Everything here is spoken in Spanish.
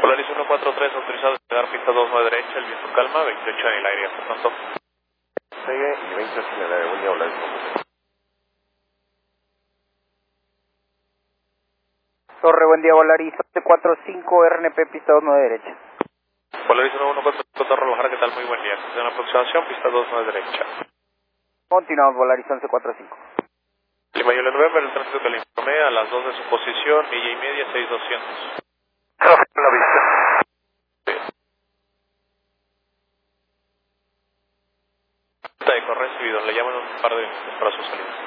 Polaris 143, autorizado a dar pista 29 derecha, el viento calma, 28 en el aire, hasta pronto. Sigue y 28 en el aire, buen día, Polaris. Torre, buen día, Volaris 45, RNP, pista 29 derecha. Polaris 114, Cotorro Lojara, ¿qué tal? Muy buen día. En la aproximación, pista 29 derecha. Continuamos, Volaris 1145. Lima Yolo November, el tránsito que le informé a las 2 de su posición, milla y media, 6200. La vista. De correo recibido, le llaman un par de minutos para su salida.